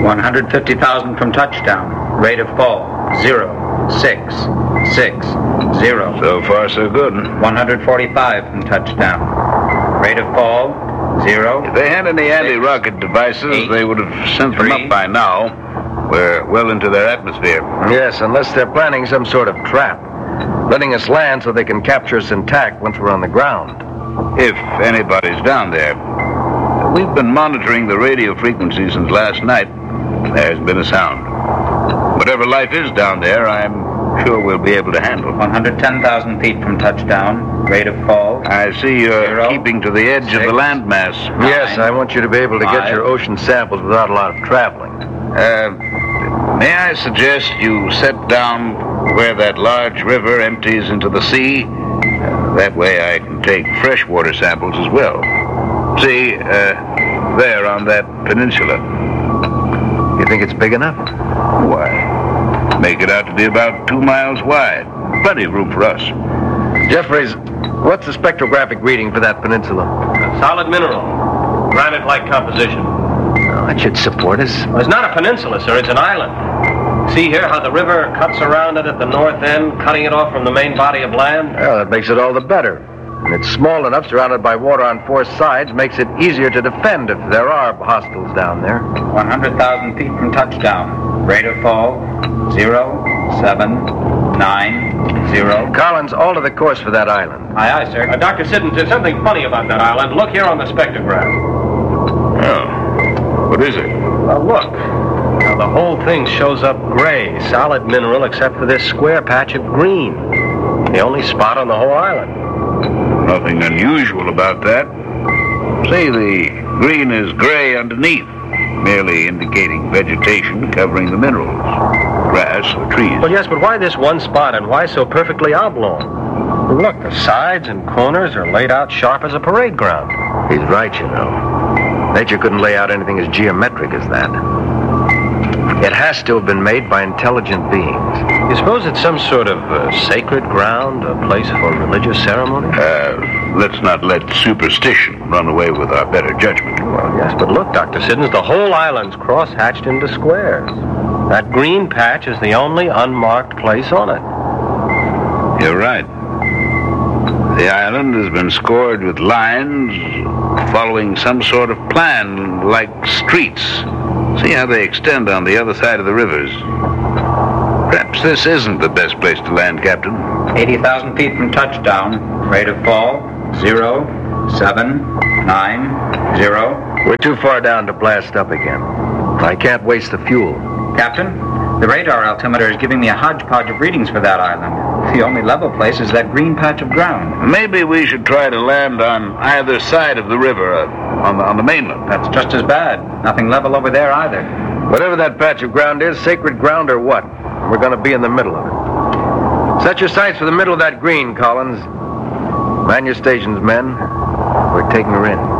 150,000 from touchdown. Rate of fall, 0.660. So far, so good. 145 from touchdown. Rate of fall, 0. If they had any anti-rocket devices, they would have sent them up by now. We're well into their atmosphere. Yes, unless they're planning some sort of trap. Letting us land so they can capture us intact once we're on the ground. If anybody's down there. We've been monitoring the radio frequency since last night. There hasn't been a sound. Whatever life is down there, I'm sure we'll be able to handle. 110,000 feet from touchdown. Rate of fall. I see you're keeping to the edge of the landmass. Yes, I want you to be able to get your ocean samples without a lot of traveling. May I suggest you set down where that large river empties into the sea? That way I can take freshwater samples as well. See, there on that peninsula. You think it's big enough? Why, make it out to be about 2 miles wide. Plenty of room for us. Jeffries, what's the spectrographic reading for that peninsula? A solid mineral. Granite-like composition. Well, that should support us. Well, it's not a peninsula, sir. It's an island. See here how the river cuts around it at the north end, cutting it off from the main body of land? Well, that makes it all the better. And it's small enough, surrounded by water on 4 sides, makes it easier to defend if there are hostiles down there. 100,000 feet from touchdown. Rate of fall, 0.790. Collins, alter the course for that island. Aye, aye, sir. Dr. Siddons, there's something funny about that island. Look here on the spectrograph. Oh, what is it? Well, look. Now, the whole thing shows up gray, solid mineral, except for this square patch of green. The only spot on the whole island. Nothing unusual about that. Say the green is gray underneath, merely indicating vegetation covering the minerals, grass or trees. Well, yes, but why this one spot and why so perfectly oblong? Look, the sides and corners are laid out sharp as a parade ground. He's right, you know. Nature couldn't lay out anything as geometric as that. It has to have been made by intelligent beings. You suppose it's some sort of sacred ground, a place for religious ceremony? Let's not let superstition run away with our better judgment. Well, yes, but look, Dr. Siddons, the whole island's cross-hatched into squares. That green patch is the only unmarked place on it. You're right. The island has been scored with lines following some sort of plan, like streets. See how they extend on the other side of the rivers. Perhaps this isn't the best place to land, Captain. 80,000 feet from touchdown. Rate of fall, 0.790. We're too far down to blast up again. I can't waste the fuel. Captain, the radar altimeter is giving me a hodgepodge of readings for that island. The only level place is that green patch of ground. Maybe we should try to land on either side of the river, on the mainland. That's just as bad. Nothing level over there either. Whatever that patch of ground is, sacred ground or what, we're going to be in the middle of it. Set your sights for the middle of that green, Collins. Man your stations, men. We're taking her in.